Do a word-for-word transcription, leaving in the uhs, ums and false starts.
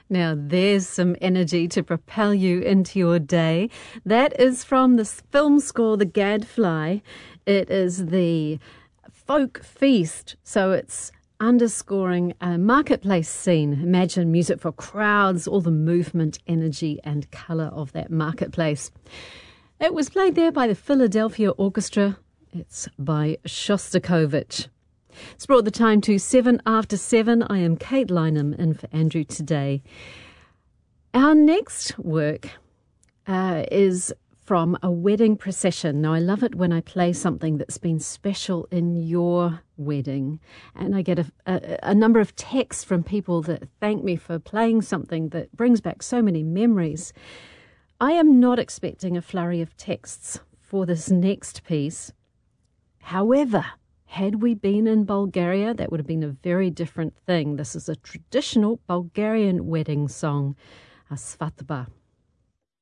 Now there's some energy to propel you into your day. That is from the film score The Gadfly. It is the folk feast, so it's underscoring a marketplace scene. Imagine music for crowds, all the movement, energy and colour of that marketplace. It was played there by the Philadelphia Orchestra. It's by Shostakovich. It's brought the time to seven after seven. I am Kate Lynham in for Andrew today. Our next work uh, is from a wedding procession. Now, I love it when I play something that's been special in your wedding, and I get a, a, a number of texts from people that thank me for playing something that brings back so many memories. I am not expecting a flurry of texts for this next piece. However, had we been in Bulgaria, that would have been a very different thing. This is a traditional Bulgarian wedding song, a svadba.